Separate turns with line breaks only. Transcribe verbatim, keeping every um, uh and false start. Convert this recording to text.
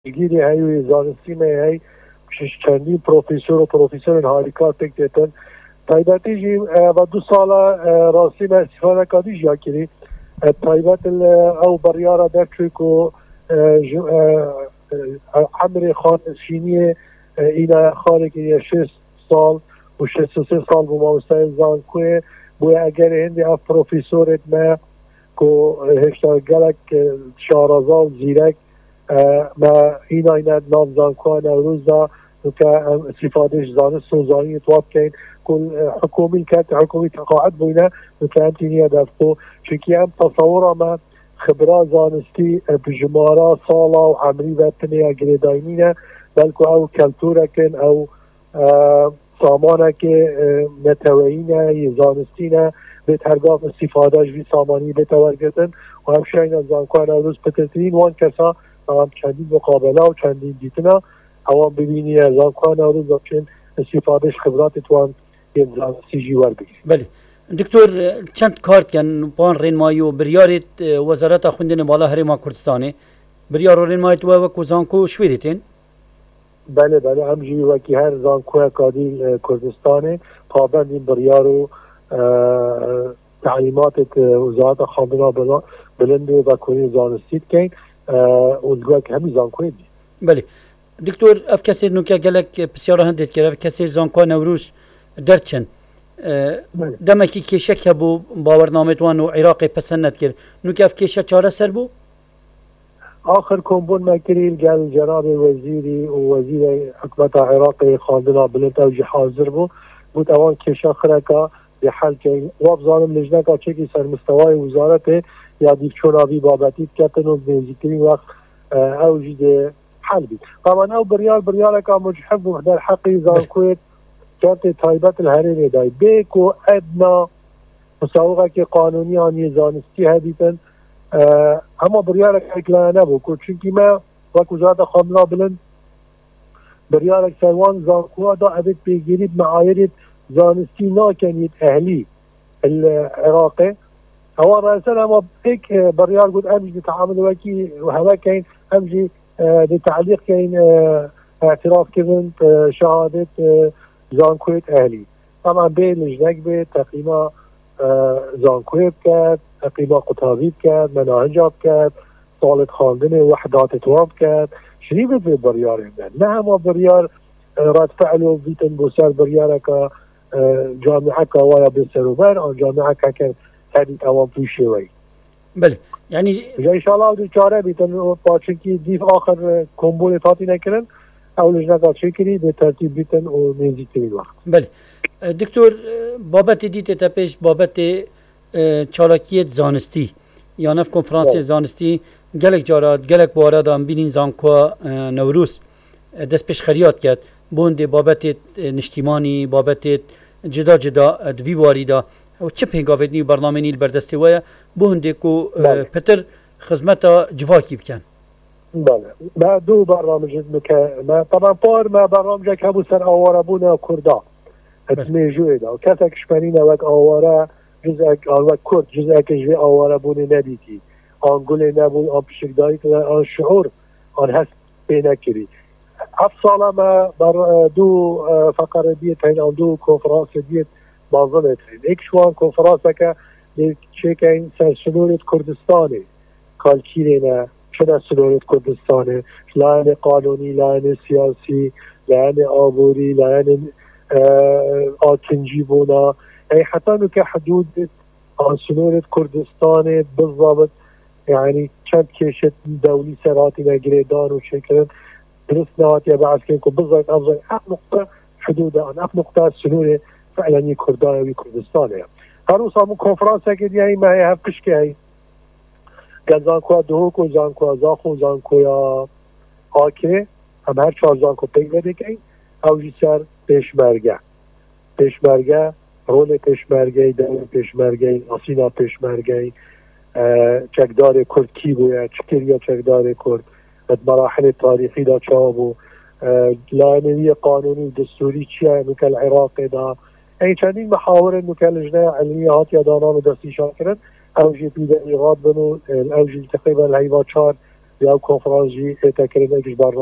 گیری هایی زانستی می هایی چندین پروفیسور و پروفیسور هاریکار تک دیتن تایبتی جی و دو سالا راستی ما استفاده کردی جا کری تایبت او بریارا در چویکو عمر خان شینی اینا خانه که شش سال و شش و سه سال با مستای زانکوی بوی اگر هندی اف پروفیسورت ما که هشتا گلک شارازال زیرک ما اینا اینا نام زانکوی نوروز دا که استفادهش زانست و زانی تواب کن کل حکومی کت حکومی تقاعد بوینا که انتینی دفتو چونکه هم تصور ما خبرات زانستی بجمارا سالا و عمری بطنی اگری داینینه بلکه او کلتوره کن او سامانه که نتوینه زانستینه به ترگاف استفادهش بی سامانی بتورگتن و همشه این زانکوان روز پترترین وان کسا هم چندین مقابله و چندین دیتنا اوان ببینی زانکوان روز چند استفادهش خبرات توان یه زانستی جیوار بگیر.
بله دکتر چند کار کن پان رینمایی و بریارت وزارت خوندن بالا هرما کردستانه بریار و رینمایی تو وکو زانکو شویدتین؟
بله بله همجوری وکی هر زانکوی کادی کردستانه پابند این بریار و تعلیمات وزارت خواندن بلنده و کنی زانستید کن اونگوی که همی زانکوی دی.
بله دکتر اف کسی نوکه گلک بسیار هندید کرد اف کسی زانکوی نوروز درچن دمکی کشک هبو باورنامتوان و عراقی پسند کرد نوکه اف کشک چاره سر بو؟
آخر کمبون مکریل گل جناب وزیری و وزیر حکمت عراقی خواندنا بلند اوجی حاضر بو بود اوان کشا خرکا به حل که واب ظالم لجنکا چکی سر مستوای وزارت یا دیفچوناوی بابتید کتن و بنزیترین وقت اوجی ده حل بید طبعا او بریال بریالکا مجحب و در حقی زانکویت كانت تايبات الهريني داي بيكو ادنى مساوغه که قانونی آنی زانستی هدیتن اما بریارک اکلا نبو که چونکی ما وقت وزارت خامنا بلند بریارک سوان زانکوها دا عبد بگیرید معايرت زانستی ناکنید اهلی العراقي هو رأسا اما ایک بریار قد امجي تعامل وكي وهوا كين امجي لتعليق كين اعتراف كذن شهادة زانکویت اهلی طبعا به لجنک به تقییما زانکوی بکرد تقییما قطابی بکرد مناهجاب کرد سالت خواندن وحدات تواب کرد شریفت به بریار هندن نه همه بریار رد فعل و بیتن بسر بریار که جامعه که وایا بسروبر آن جامعه که که تدید اوان توشه وی
بله یعنی
انشاءالله دو چاره بیتن پاچنکی دیف آخر کمبول تاتی نکرن او لجنه چکری به ترتیب بیتن و نزدیکترین وقت.
بله دکتر بابت دیت تپش بابت چالاکیت زانستی یا نف کنفرانس زانستی گلک جارات گلک بوارد هم بینین زانکو نوروز دست پیش خریات کرد بوند بابت نشتیمانی بابت جدا جدا دوی واری دا و چه پنگاوید نیو برنامه نیل بردستی ویا بوند کو پتر خدمت جواکی بکن.
بله ما دو برنامج که ما طبعا پار ما برنامج که ابو سر آواره بونه کردا اتنی جوی دا و کسی کشمرین وقت آواره جزء وقت کرد جزء کشوی آواره بونه ندیدی آنگوله نبود آن پشکداری که آن شعور آن هست بینه کری هفت ساله ما بر دو فقره دیت هین آن دو کنفرانس دیت بازنت هین ایک شوان کنفرانس که چه که این سرسنورت کردستانه کالکیرینه شده سلوریت کردستانه لعن قانونی لعن سیاسی لعن آبوری لعن آتنجی بونا ای حتی نو که حدود آن سلوریت کردستانه بالضبط يعني چند کشت دولی سراتی نگریدان و شکرن درست نواتی بعض که بالضبط افضل اف نقطه حدود آن اف نقطه سلور فعلا کردانوی کردستانه هنوز همون کنفرانس که دیگه ما هی هفکش که هی گل زانکوها دوهوک و زانکوها زاخ و زانکوها آکه هم هر چهار زانکو پیگ بده که اوجی سر پیشمرگه پیشمرگه رول پیشمرگه دور پیشمرگه آسینا پیشمرگه چکدار کرد کی بوید چکریا چکدار کرد مراحل تاریخی دا چابو لانوی قانونی دستوری چیه نوکه العراق دا این چندین محاور نوکه لجنه علمیه هاتی دانان و دستی شاکرن اوجی پیده ایغاد بنو اوجی تقریبا الهیوا چار یا کنفرانس جی اتکرین اکش بر